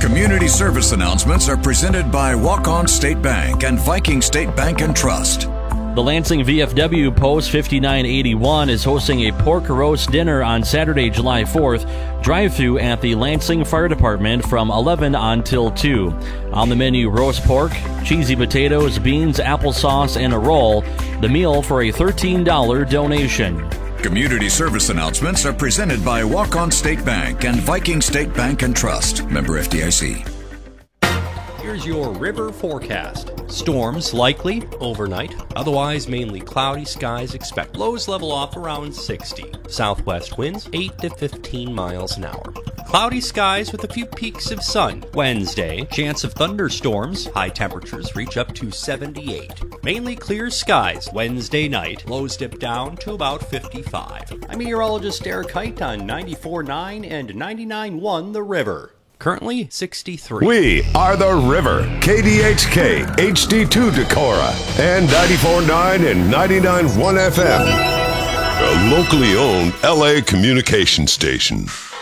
Community service announcements are presented by Walk-On State Bank and Viking State Bank and Trust. The Lansing VFW Post 5981 is hosting a pork roast dinner on Saturday, July 4th, drive-through at the Lansing Fire Department from 11 until 2. On the menu, roast pork, cheesy potatoes, beans, applesauce, and a roll. The meal for a $13 donation. Community service announcements are presented by Walk-On State Bank and Viking State Bank and Trust. Member FDIC. Here's your river forecast. Storms likely overnight. Otherwise, mainly cloudy skies expect. Lows level off around 60. Southwest winds 8 to 15 miles an hour. Cloudy skies with a few peaks of sun. Wednesday, chance of thunderstorms. High temperatures reach up to 78. Mainly clear skies Wednesday night. Lows dip down to about 55. I'm meteorologist Eric Kite on 94.9 and 99.1 The River. Currently 63. We are The River, KDHK, HD2 Decorah, and 94.9 and 99.1 FM. A locally owned LA communication station.